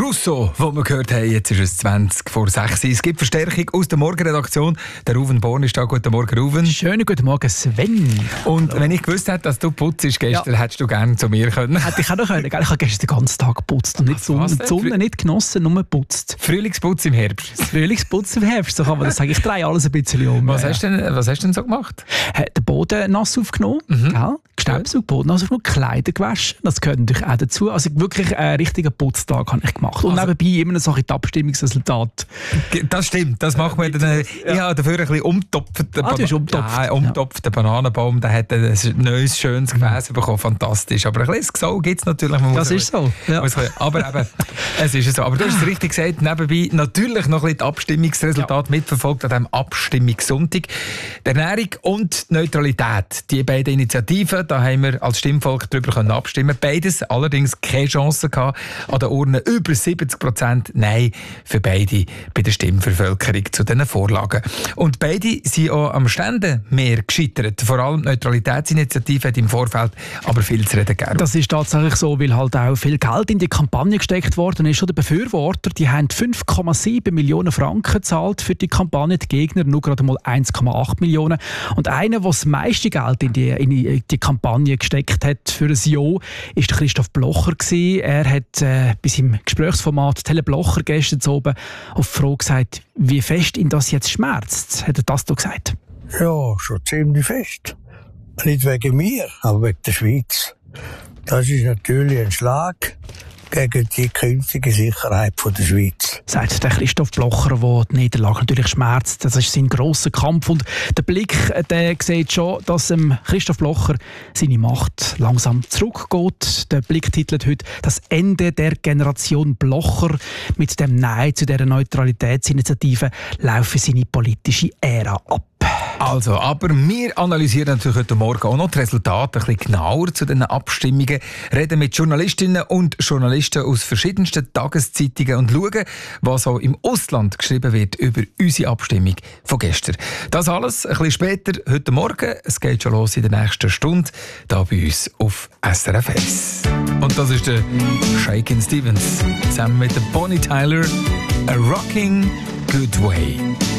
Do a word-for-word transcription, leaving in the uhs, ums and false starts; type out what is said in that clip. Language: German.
Russo, wo wir gehört haben, jetzt ist es zwanzig vor sechs. Es gibt Verstärkung aus der Morgenredaktion. Der Ruven Born ist da. Guten Morgen, Ruven. Schönen guten Morgen, Sven. Und Hallo. Wenn ich gewusst hätte, dass du putzt gestern, ja. hättest du gerne zu mir können. Hätte ich auch noch können. Ich habe gestern den ganzen Tag geputzt und nicht die Sonne, die Sonne nicht genossen, nur geputzt. Frühlingsputz im Herbst. Frühlingsputz im Herbst, so kann man das sagen. Ich drehe alles ein bisschen um. Was hast du denn, was hast du denn so gemacht? Den Boden nass aufgenommen, mhm. gell? Gestaubsaugt, Boden nass aufgenommen, Kleider gewaschen. Das gehört natürlich auch dazu. Also wirklich einen richtigen Putztag habe ich gemacht. Und also, nebenbei immer noch die Abstimmungsresultate. Das stimmt, das macht man dann. Ja. Ich habe dafür ein bisschen umtopft. Ah, du hast umtopft. Ja, umtopft. Der Bananenbaum, der hat ein neues, schönes Gefäß mhm. bekommen. Fantastisch. Aber ein bisschen Gesau gibt es natürlich. Man das ist so. Ja. Aber eben, es ist so. Aber du hast es richtig gesagt, nebenbei natürlich noch ein bisschen die Abstimmungsresultate ja. mitverfolgt an diesem Abstimmungssonntag. Die Ernährung und die Neutralität, die beiden Initiativen, da haben wir als Stimmvolk darüber abstimmen. Beides allerdings keine Chance gehabt. An der Urne über siebzig Prozent Nein für beide bei der Stimmvervölkerung zu diesen Vorlagen. Und beide sind auch am Ständemeer gescheitert. Vor allem die Neutralitätsinitiative hat im Vorfeld aber viel zu reden gegeben. Das ist tatsächlich so, weil halt auch viel Geld in die Kampagne gesteckt worden ist. Die Befürworter, die haben fünf Komma sieben Millionen Franken gezahlt für die Kampagne, die Gegner nur gerade mal eins Komma acht Millionen. Und einer, der das meiste Geld in die, in die Kampagne gesteckt hat für ein Jahr, ist Christoph Blocher gewesen. Er hat äh, bei seinem Gesprächsformat Tele Blocher gestern oben auf die Frage gesagt, wie fest ihn das jetzt schmerzt. Hat er das da gesagt? Ja, schon ziemlich fest. Nicht wegen mir, aber wegen der Schweiz. Das ist natürlich ein Schlag gegen die künftige Sicherheit von der Schweiz. Sagt der Christoph Blocher, der die Niederlage natürlich schmerzt. Das ist sein grosser Kampf. Und der Blick, der sieht schon, dass ähm, Christoph Blocher seine Macht langsam zurückgeht. Der Blick titelt heute «Das Ende der Generation Blocher». Mit dem Nein zu dieser Neutralitätsinitiative laufe seine politische Ära ab. Also, aber wir analysieren natürlich heute Morgen auch noch die Resultate ein bisschen genauer zu diesen Abstimmungen, reden mit Journalistinnen und Journalisten aus verschiedensten Tageszeitungen und schauen, was auch im Ausland geschrieben wird über unsere Abstimmung von gestern. Das alles ein bisschen später, heute Morgen. Es geht schon los in der nächsten Stunde, hier bei uns auf S R F eins. Und das ist der Shakin' Stevens, zusammen mit der Bonnie Tyler, A Rocking Good Way.